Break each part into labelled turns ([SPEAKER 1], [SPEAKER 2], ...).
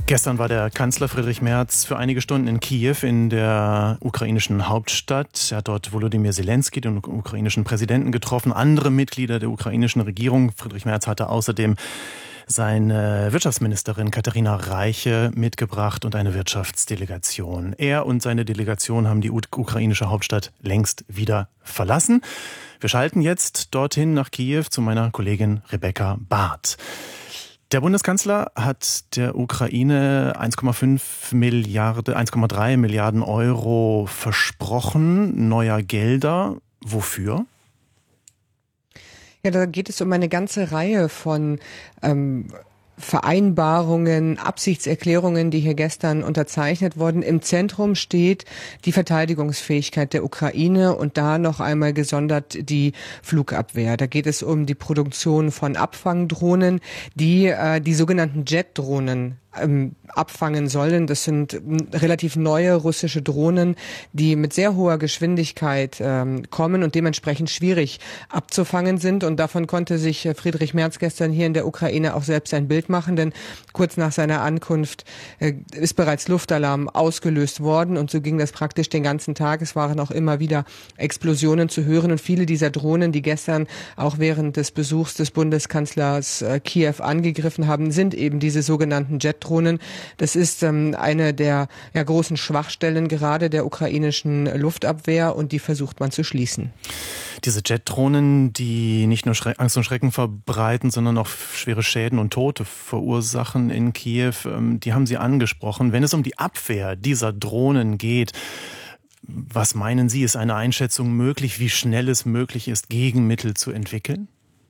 [SPEAKER 1] Gestern war der Kanzler Friedrich Merz für einige Stunden in Kiew in der ukrainischen Hauptstadt. Er hat dort Volodymyr Zelensky, den ukrainischen Präsidenten, getroffen, andere Mitglieder der ukrainischen Regierung. Friedrich Merz hatte außerdem seine Wirtschaftsministerin Katharina Reiche mitgebracht und eine Wirtschaftsdelegation. Er und seine Delegation haben die ukrainische Hauptstadt längst wieder verlassen. Wir schalten jetzt dorthin nach Kiew zu meiner Kollegin Rebecca Barth. Der Bundeskanzler hat der Ukraine 1,3 Milliarden Euro versprochen, neuer Gelder. Wofür?
[SPEAKER 2] Ja, da geht es um eine ganze Reihe von Vereinbarungen, Absichtserklärungen, die hier gestern unterzeichnet wurden. Im Zentrum steht die Verteidigungsfähigkeit der Ukraine und da noch einmal gesondert die Flugabwehr. Da geht es um die Produktion von Abfangdrohnen, die sogenannten Jet-Drohnen abfangen sollen. Das sind relativ neue russische Drohnen, die mit sehr hoher Geschwindigkeit kommen und dementsprechend schwierig abzufangen sind. Und davon konnte sich Friedrich Merz gestern hier in der Ukraine auch selbst ein Bild machen, denn kurz nach seiner Ankunft ist bereits Luftalarm ausgelöst worden und so ging das praktisch den ganzen Tag. Es waren auch immer wieder Explosionen zu hören und viele dieser Drohnen, die gestern auch während des Besuchs des Bundeskanzlers Kiew angegriffen haben, sind eben diese sogenannten Jet-Drohnen. Das ist eine der großen Schwachstellen gerade der ukrainischen Luftabwehr und die versucht man zu schließen.
[SPEAKER 1] Diese Jet-Drohnen, die nicht nur Angst und Schrecken verbreiten, sondern auch schwere Schäden und Tote verursachen in Kiew, die haben Sie angesprochen. Wenn es um die Abwehr dieser Drohnen geht, was meinen Sie, ist eine Einschätzung möglich, wie schnell es möglich ist, Gegenmittel zu entwickeln?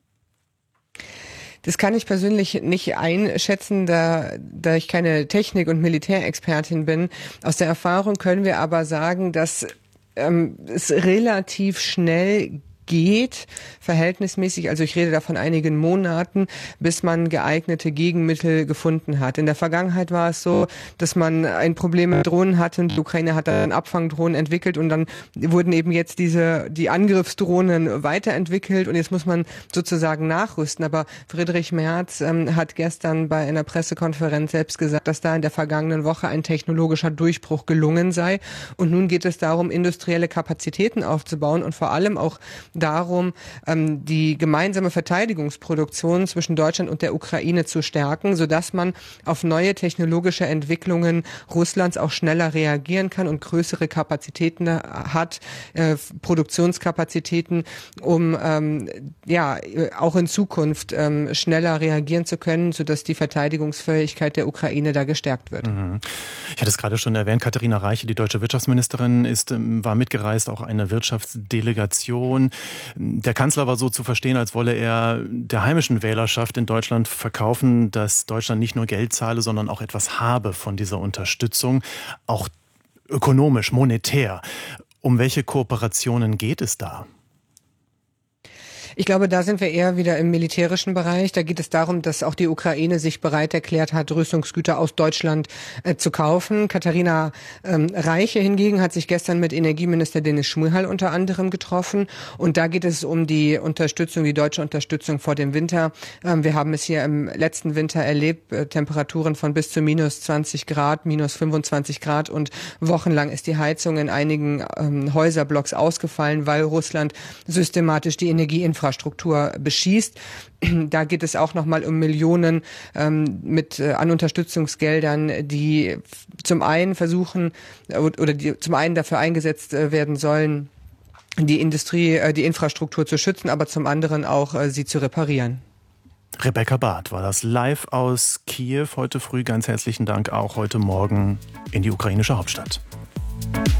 [SPEAKER 2] Das kann ich persönlich nicht einschätzen, da ich keine Technik- und Militärexpertin bin. Aus der Erfahrung können wir aber sagen, dass es relativ schnell geht, verhältnismäßig, also ich rede da von einigen Monaten, bis man geeignete Gegenmittel gefunden hat. In der Vergangenheit war es so, dass man ein Problem mit Drohnen hatte und die Ukraine hat dann Abfangdrohnen entwickelt und dann wurden eben jetzt die Angriffsdrohnen weiterentwickelt und jetzt muss man sozusagen nachrüsten. Aber Friedrich Merz hat gestern bei einer Pressekonferenz selbst gesagt, dass da in der vergangenen Woche ein technologischer Durchbruch gelungen sei und nun geht es darum, industrielle Kapazitäten aufzubauen und vor allem auch darum, die gemeinsame Verteidigungsproduktion zwischen Deutschland und der Ukraine zu stärken, sodass man auf neue technologische Entwicklungen Russlands auch schneller reagieren kann und größere Kapazitäten hat, Produktionskapazitäten, um auch in Zukunft schneller reagieren zu können, sodass die Verteidigungsfähigkeit der Ukraine da gestärkt wird.
[SPEAKER 1] Ich hatte es gerade schon erwähnt, Katharina Reiche, die deutsche Wirtschaftsministerin, war mitgereist, auch eine Wirtschaftsdelegation. Der Kanzler war so zu verstehen, als wolle er der heimischen Wählerschaft in Deutschland verkaufen, dass Deutschland nicht nur Geld zahle, sondern auch etwas habe von dieser Unterstützung, auch ökonomisch, monetär. Um welche Kooperationen geht es da?
[SPEAKER 2] Ich glaube, da sind wir eher wieder im militärischen Bereich. Da geht es darum, dass auch die Ukraine sich bereit erklärt hat, Rüstungsgüter aus Deutschland zu kaufen. Katharina Reiche hingegen hat sich gestern mit Energieminister Dennis Schmyhal unter anderem getroffen. Und da geht es um die Unterstützung, die deutsche Unterstützung vor dem Winter. Wir haben es hier im letzten Winter erlebt, Temperaturen von bis zu minus 20 Grad, minus 25 Grad und wochenlang ist die Heizung in einigen Häuserblocks ausgefallen, weil Russland systematisch die Energieinfrastruktur beschießt. Da geht es auch nochmal um Millionen an Unterstützungsgeldern, die zum einen zum einen dafür eingesetzt werden sollen, die Infrastruktur zu schützen, aber zum anderen auch sie zu reparieren.
[SPEAKER 1] Rebecca Barth war das live aus Kiew heute früh. Ganz herzlichen Dank auch heute Morgen in die ukrainische Hauptstadt.